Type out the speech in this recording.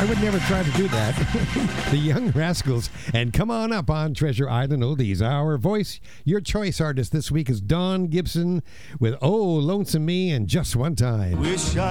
I would never try to do that. The Young Rascals. And come on up on Treasure Island Oldies. Our voice, your choice artist this week is Don Gibson with Oh, Lonesome Me and Just One Time. Wish I